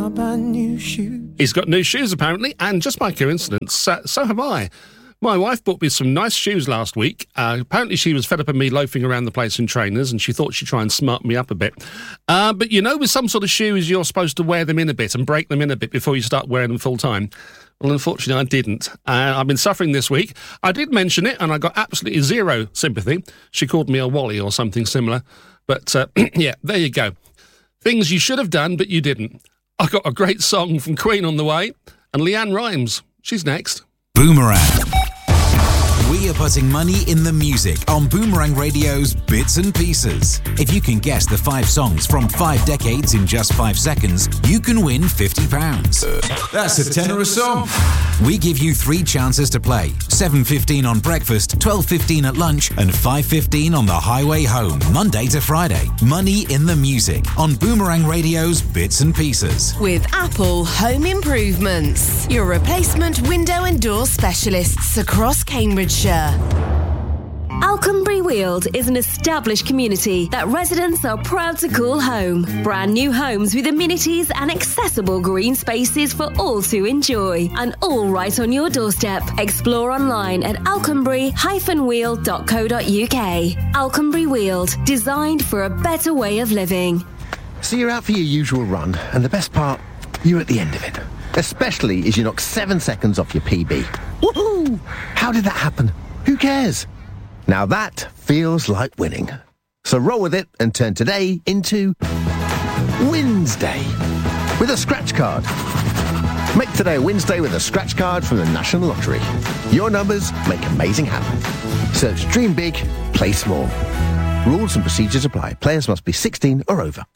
my brand new shoes. He's got new shoes, apparently, and just by coincidence, so have I. My wife bought me some nice shoes last week. Apparently she was fed up of me loafing around the place in trainers, and she thought she'd try and smart me up a bit. But you know, with some sort of shoes, you're supposed to wear them in a bit and break them in a bit before you start wearing them full time. Well, unfortunately, I didn't. I've been suffering this week. I did mention it, and I got absolutely zero sympathy. She called me a Wally or something similar. But, yeah, there you go. Things you should have done, but you didn't. I got a great song from Queen on the way, and Leanne Rimes. She's next. Boomerang. We are putting money in the music on Boomerang Radio's Bits and Pieces. If you can guess the 5 songs from 5 decades in just 5 seconds, you can win £50. That's a tenner a song. We give you 3 chances to play. 7:15 on breakfast, 12:15 at lunch, and 5:15 on the highway home, Monday to Friday. Money in the music on Boomerang Radio's Bits and Pieces. With Apple Home Improvements, your replacement window and door specialists across Cambridgeshire. Alconbury Weald is an established community that residents are proud to call home. Brand new homes with amenities and accessible green spaces for all to enjoy. And all right on your doorstep. Explore online at alconbury-weald.co.uk. Alconbury Weald, designed for a better way of living. So you're out for your usual run, and the best part, you're at the end of it. Especially as you knock 7 seconds off your PB. Woohoo! How did that happen? Who cares? Now that feels like winning. So roll with it and turn today into Wednesday with a scratch card. Make today Wednesday with a scratch card from the National Lottery. Your numbers make amazing happen. Search Dream Big, Play Small. Rules and procedures apply. Players must be 16 or over.